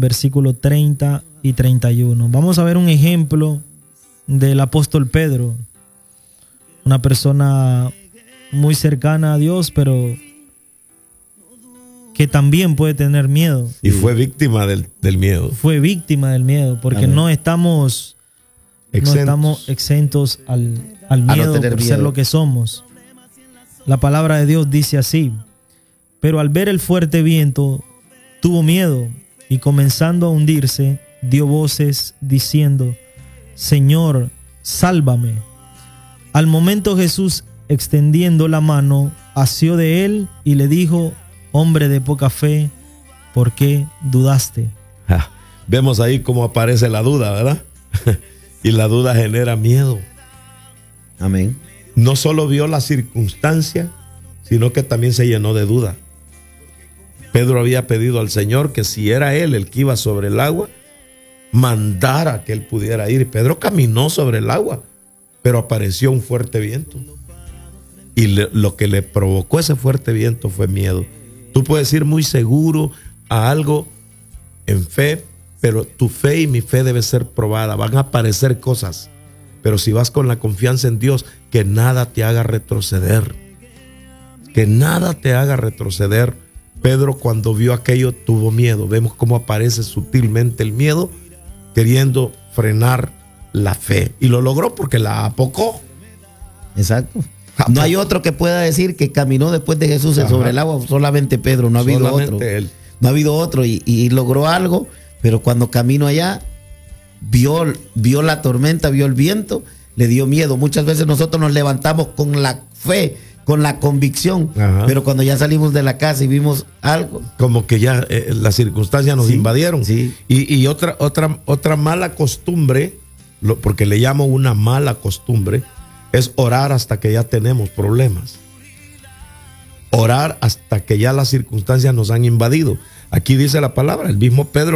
versículos 30 y 31. Vamos a ver un ejemplo del apóstol Pedro, una persona muy cercana a Dios, pero que también puede tener miedo. Y fue víctima del miedo. Fue víctima del miedo, porque no estamos exentos al miedo por ser lo que somos. La palabra de Dios dice así: pero al ver el fuerte viento, tuvo miedo, y comenzando a hundirse, dio voces diciendo: Señor, sálvame. Al momento Jesús, extendiendo la mano, asió de él y le dijo: hombre de poca fe, ¿por qué dudaste? Vemos ahí cómo aparece la duda, ¿verdad? Y la duda genera miedo. Amén. No solo vio la circunstancia, sino que también se llenó de duda. Pedro había pedido al Señor que si era él el que iba sobre el agua, mandara que él pudiera ir. Pedro caminó sobre el agua, pero apareció un fuerte viento. Y lo que le provocó ese fuerte viento fue miedo. Tú puedes ir muy seguro a algo en fe, pero tu fe y mi fe debe ser probada. Van a aparecer cosas, pero si vas con la confianza en Dios, que nada te haga retroceder. Que nada te haga retroceder. Pedro, cuando vio aquello, tuvo miedo. Vemos cómo aparece sutilmente el miedo, queriendo frenar la fe. Y lo logró porque la apocó. Exacto. No hay otro que pueda decir que caminó después de Jesús sobre el agua, solamente Pedro, no ha habido solamente otro. Él. No ha habido otro y logró algo, pero cuando caminó allá, vio la tormenta, vio el viento, le dio miedo. Muchas veces nosotros nos levantamos con la fe, con la convicción, pero cuando ya salimos de la casa y vimos algo, como que ya las circunstancias nos invadieron. Sí. Y otra mala costumbre, porque le llamo una mala costumbre, es orar hasta que ya tenemos problemas. Orar hasta que ya las circunstancias nos han invadido. Aquí dice la palabra, el mismo Pedro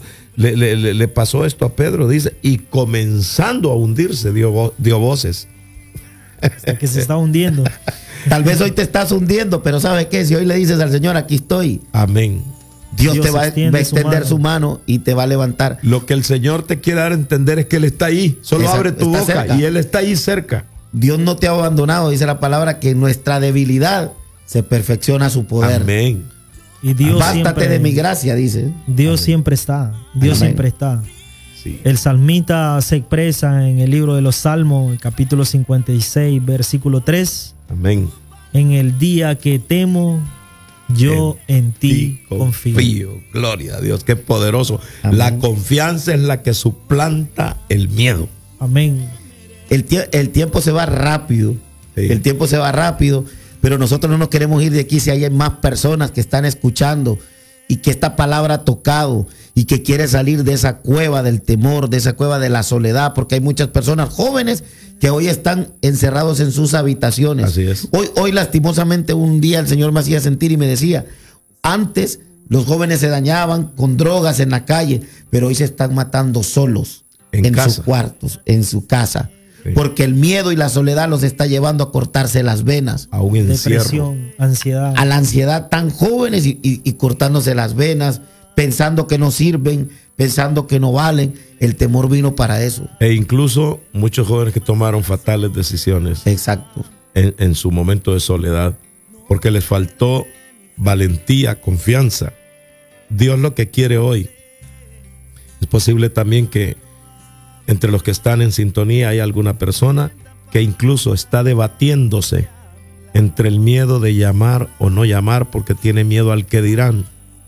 le pasó esto a Pedro, dice, y comenzando a hundirse dio voces. O sea, que se está hundiendo. Tal vez hoy te estás hundiendo, pero ¿sabes qué? Si hoy le dices al Señor, aquí estoy. Amén. Dios te va a extender su mano y te va a levantar. Lo que el Señor te quiere dar a entender es que Él está ahí. Solo abre tu boca cerca. Y Él está ahí cerca. Dios no te ha abandonado, dice la palabra, que en nuestra debilidad se perfecciona su poder. Amén. Y Dios bástate siempre, de mi gracia, dice. Dios Amén. Siempre está. Dios Amén. Siempre está. Sí. El salmista se expresa en el libro de los Salmos, capítulo 56, versículo 3. Amén. En el día que temo, yo en ti confío. Gloria a Dios, qué poderoso. Amén. La confianza es la que suplanta el miedo. Amén. El tiempo se va rápido. Sí. El tiempo se va rápido, pero nosotros no nos queremos ir de aquí si hay más personas que están escuchando y que esta palabra ha tocado y que quiere salir de esa cueva del temor, de esa cueva de la soledad, porque hay muchas personas jóvenes que hoy están encerrados en sus habitaciones. Así es. Hoy lastimosamente un día el Señor me hacía sentir y me decía, antes los jóvenes se dañaban con drogas en la calle, pero hoy se están matando solos en sus cuartos, en su casa. Sí. Porque el miedo y la soledad los está llevando a cortarse las venas. A un encierro. Depresión, ansiedad. A la ansiedad, tan jóvenes y cortándose las venas, pensando que no sirven, pensando que no valen. El temor vino para eso. E incluso muchos jóvenes que tomaron fatales decisiones. Exacto. En su momento de soledad, porque les faltó valentía, confianza. Dios lo que quiere hoy. Es posible también que entre los que están en sintonía hay alguna persona que incluso está debatiéndose entre el miedo de llamar o no llamar porque tiene miedo al que dirán.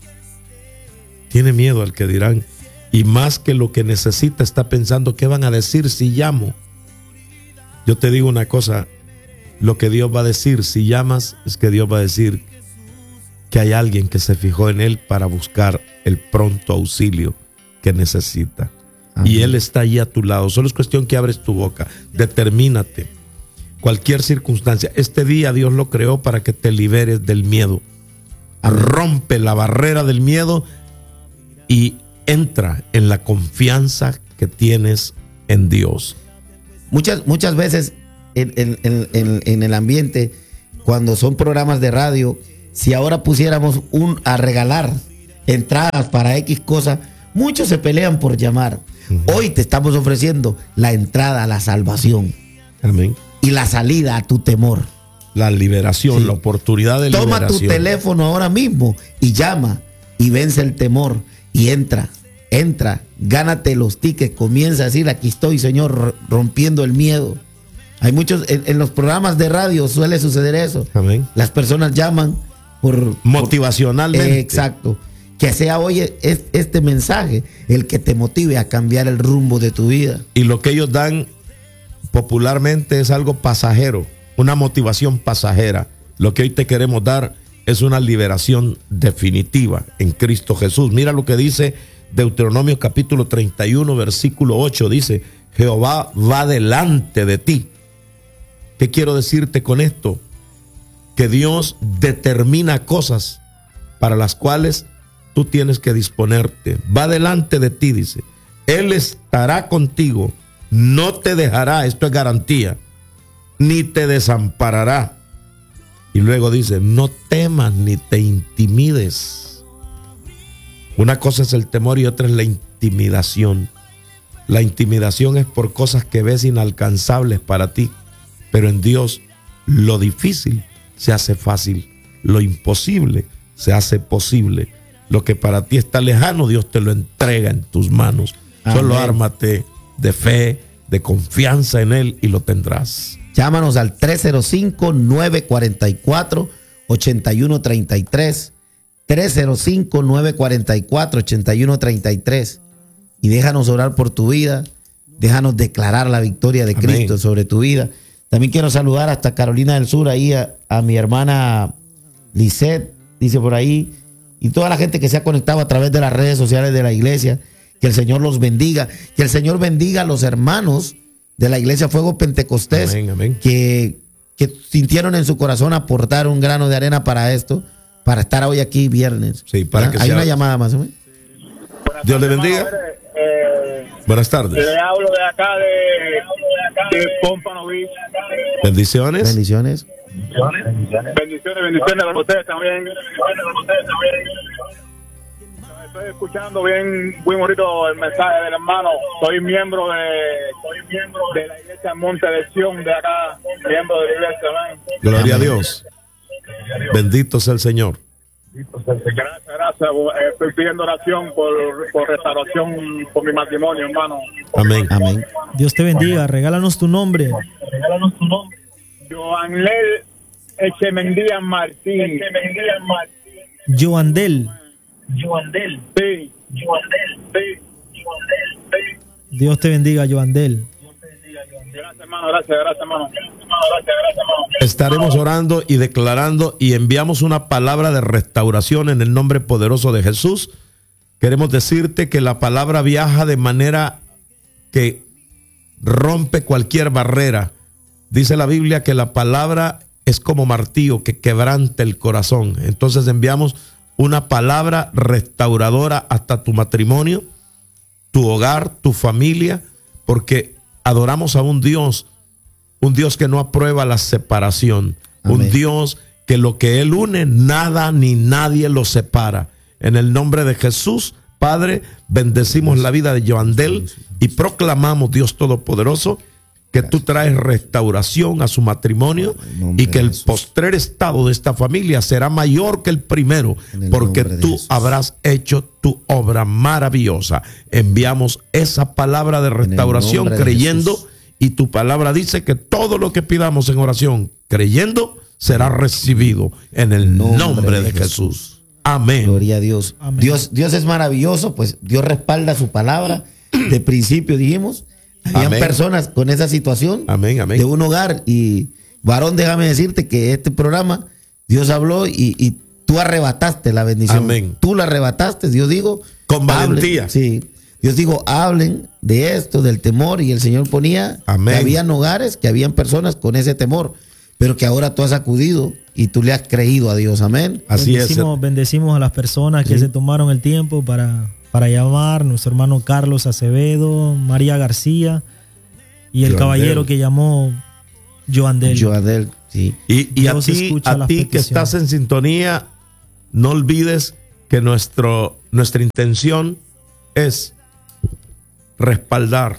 Tiene miedo al que dirán. Y más que lo que necesita, está pensando qué van a decir si llamo. Yo te digo una cosa, lo que Dios va a decir si llamas es que Dios va a decir que hay alguien que se fijó en él para buscar el pronto auxilio que necesita. Amén. Y Él está allí a tu lado. Solo es cuestión que abres tu boca. Determínate. Cualquier circunstancia. Este día Dios lo creó para que te liberes del miedo. Rompe la barrera del miedo y entra en la confianza que tienes en Dios. Muchas veces en el ambiente, cuando son programas de radio, si ahora pusiéramos a regalar entradas para X cosa, Muchos se pelean por llamar. Hoy te estamos ofreciendo la entrada a la salvación. Amén. Y la salida a tu temor. La liberación, la oportunidad de liberación. Toma tu teléfono ahora mismo y llama y vence el temor y entra, gánate los tickets, comienza a decir, aquí estoy, Señor, rompiendo el miedo. Hay muchos, en los programas de radio suele suceder eso. Amén. Las personas llaman motivacionalmente. Exacto. Que sea hoy este mensaje el que te motive a cambiar el rumbo de tu vida. Y lo que ellos dan popularmente es algo pasajero, una motivación pasajera. Lo que hoy te queremos dar es una liberación definitiva en Cristo Jesús. Mira lo que dice Deuteronomio capítulo 31, versículo 8. Dice, Jehová va delante de ti. ¿Qué quiero decirte con esto? Que Dios determina cosas para las cuales tú tienes que disponerte. Va delante de ti, dice. Él estará contigo, no te dejará, esto es garantía, ni te desamparará. Y luego dice, no temas ni te intimides. Una cosa es el temor y otra es la intimidación. La intimidación es por cosas que ves inalcanzables para ti, pero en Dios lo difícil se hace fácil, lo imposible se hace posible. Lo que para ti está lejano, Dios te lo entrega en tus manos. Amén. Solo ármate de fe, de confianza en Él y lo tendrás. Llámanos al 305-944-8133. 305-944-8133. Y déjanos orar por tu vida. Déjanos declarar la victoria de Cristo sobre tu vida. También quiero saludar hasta Carolina del Sur, ahí a mi hermana Lisette, dice por ahí. Y toda la gente que se ha conectado a través de las redes sociales de la iglesia, que el Señor los bendiga, que el Señor bendiga a los hermanos de la iglesia Fuego Pentecostés, amén, amén. Que sintieron en su corazón aportar un grano de arena para esto, para estar hoy aquí viernes. Sí, para que hay una llamada más, ¿eh? Dios le bendiga. Buenas tardes. Le hablo de acá de Pompano Beach. Bendiciones. Bendiciones. Bendiciones para ustedes también. Estoy escuchando bien, muy bonito el mensaje del hermano. Soy miembro de la iglesia Monte de Sion de acá, miembro de la iglesia. Gloria a Dios. Bendito sea el Señor. Gracias. Estoy pidiendo oración por restauración por mi matrimonio, hermano. Amén. Amén. Dios te bendiga. Regálanos tu nombre. Joanel Echemendía Martín. Joandel. Sí. Dios te bendiga, Joandel. Gracias, hermano. Gracias, hermano. Estaremos orando y declarando y enviamos una palabra de restauración en el nombre poderoso de Jesús. Queremos decirte que la palabra viaja de manera que rompe cualquier barrera. Dice la Biblia que la palabra es como martillo que quebranta el corazón. Entonces enviamos una palabra restauradora hasta tu matrimonio, tu hogar, tu familia, porque adoramos a un Dios que no aprueba la separación. Amén. Un Dios que lo que Él une, nada ni nadie lo separa. En el nombre de Jesús, Padre, bendecimos la vida de Joandel y proclamamos, Dios Todopoderoso, que tú traes restauración a su matrimonio y que el postrer estado de esta familia será mayor que el primero, porque tú habrás hecho tu obra maravillosa. Enviamos esa palabra de restauración creyendo, y tu palabra dice que todo lo que pidamos en oración creyendo será recibido en el nombre de Jesús. Amén. Gloria a Dios. Amén. Dios es maravilloso, pues Dios respalda su palabra. De principio dijimos, habían personas con esa situación de un hogar. Y varón, déjame decirte que este programa, Dios habló y tú arrebataste la bendición. Amén. Tú la arrebataste, Dios dijo. Con valentía. Sí. Dios dijo, hablen de esto, del temor, y el Señor ponía que habían hogares, que habían personas con ese temor, pero que ahora tú has acudido y tú le has creído a Dios. Amén. Así bendecimos a las personas que se tomaron el tiempo para llamar, nuestro hermano Carlos Acevedo, María García y el caballero que llamó Joandel. Sí. Y a ti que estás en sintonía, no olvides que nuestra intención es respaldar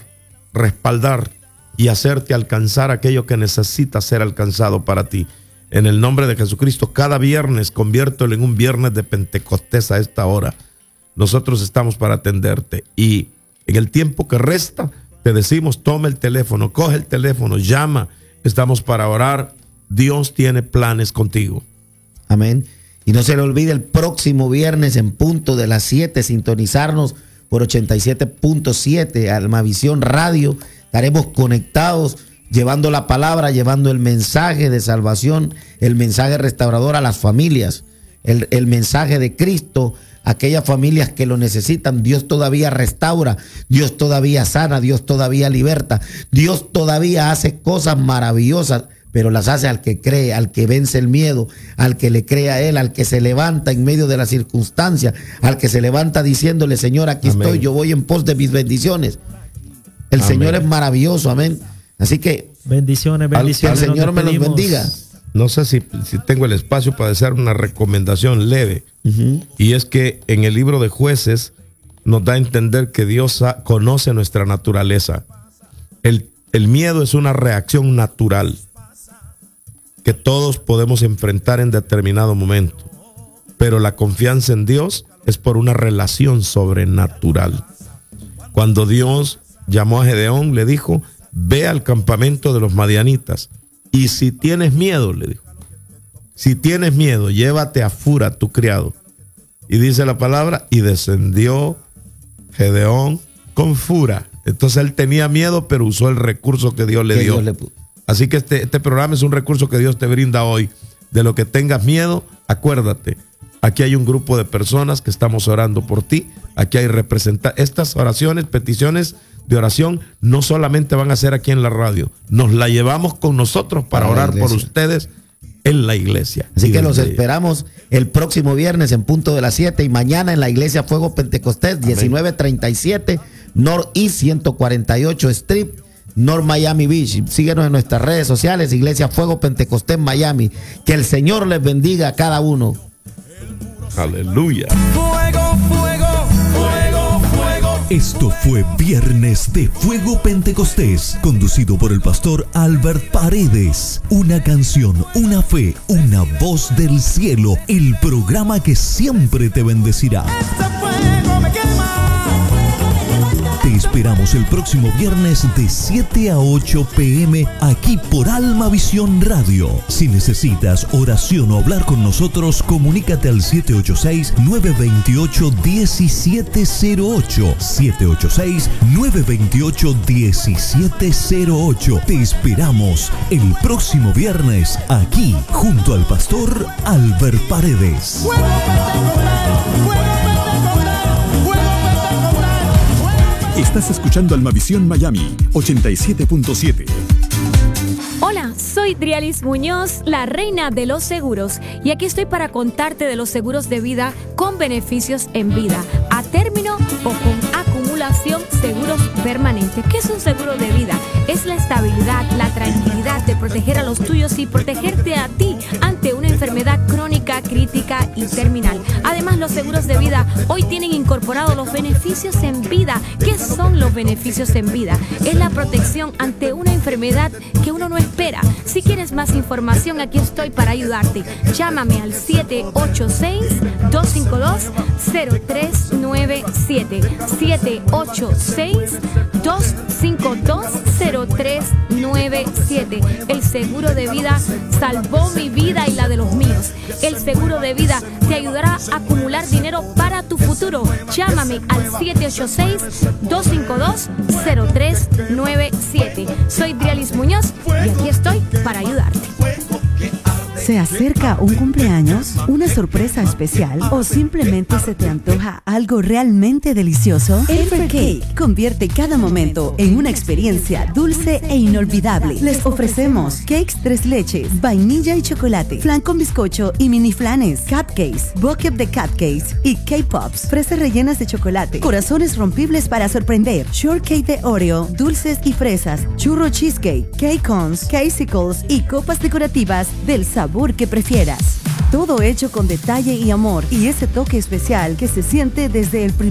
y hacerte alcanzar aquello que necesita ser alcanzado para ti. En el nombre de Jesucristo, cada viernes conviértelo en un viernes de Pentecostés a esta hora. Nosotros estamos para atenderte y en el tiempo que resta te decimos, toma el teléfono, coge el teléfono, llama. Estamos para orar. Dios tiene planes contigo. Amén. Y no se le olvide el próximo viernes en punto de las 7 sintonizarnos por 87.7 Almavisión Radio. Estaremos conectados llevando la palabra, llevando el mensaje de salvación, el mensaje restaurador a las familias, el mensaje de Cristo, aquellas familias que lo necesitan. Dios todavía restaura, Dios todavía sana, Dios todavía liberta, Dios todavía hace cosas maravillosas, pero las hace al que cree, al que vence el miedo, al que le cree a Él, al que se levanta en medio de las circunstancias, al que se levanta diciéndole, Señor, aquí amén. Estoy, yo voy en pos de mis bendiciones. El amén. Señor es maravilloso, amén. Así que bendiciones. Que el Señor me los bendiga. No sé si tengo el espacio para hacer una recomendación leve. Y es que en el libro de Jueces nos da a entender que Dios conoce nuestra naturaleza. El miedo es una reacción natural que todos podemos enfrentar en determinado momento. Pero la confianza en Dios es por una relación sobrenatural. Cuando Dios llamó a Gedeón, le dijo, ve al campamento de los madianitas y si tienes miedo, le dijo, si tienes miedo, llévate a Fura, tu criado. Y dice la palabra, y descendió Gedeón con Fura. Entonces él tenía miedo, pero usó el recurso que Dios le dio. Así que este programa es un recurso que Dios te brinda hoy. De lo que tengas miedo, acuérdate, aquí hay un grupo de personas que estamos orando por ti. Aquí hay representantes. Estas oraciones, peticiones de oración no solamente van a ser aquí en la radio, nos la llevamos con nosotros para orar por ustedes en la iglesia. Así que los esperamos el próximo viernes en punto de las 7 y mañana en la iglesia Fuego Pentecostés, 1937 North East 148 Street, North Miami Beach. Síguenos en nuestras redes sociales, Iglesia Fuego Pentecostés Miami. Que el Señor les bendiga a cada uno. Aleluya. Fuego, fuego, fuego, fuego. Esto fue Viernes de Fuego Pentecostés, conducido por el pastor Albert Paredes. Una canción, una fe, una voz del cielo. El programa que siempre te bendecirá. Este fuego me quema. Te esperamos el próximo viernes de 7 a 8 p.m. aquí por Almavisión Radio. Si necesitas oración o hablar con nosotros, comunícate al 786-928-1708. 786-928-1708. Te esperamos el próximo viernes aquí junto al pastor Albert Paredes. Estás escuchando Almavisión Miami 87.7. Hola, soy Drialis Muñoz, la reina de los seguros, y aquí estoy para contarte de los seguros de vida con beneficios en vida, a término o con acumulación, seguros permanentes. ¿Qué es un seguro de vida? Es la estabilidad, la tranquilidad de proteger a los tuyos y protegerte a ti ante una enfermedad crónica, crítica y terminal. Además, los seguros de vida hoy tienen incorporados los beneficios en vida. ¿Qué son los beneficios en vida? Es la protección ante una enfermedad que uno no espera. Si quieres más información, aquí estoy para ayudarte. Llámame al 786-252-0397. 786-252-0397. El seguro de vida salvó mi vida y la de los míos. El seguro de vida te ayudará a acumular dinero para tu futuro. Llámame al 786-252-0397. Soy Drialis Muñoz y aquí estoy para ayudarte. ¿Se acerca un cumpleaños, una sorpresa especial o simplemente se te antoja algo realmente delicioso? Every Cake convierte cada momento en una experiencia dulce e inolvidable. Les ofrecemos cakes 3 leches, vainilla y chocolate, flan con bizcocho y mini flanes, cupcakes, bucket de cupcakes y K-Pops, fresas rellenas de chocolate, corazones rompibles para sorprender, shortcake de Oreo, dulces y fresas, churro cheesecake, cake cones, casicles y copas decorativas del sabor que prefieras. Todo hecho con detalle y amor y ese toque especial que se siente desde el primer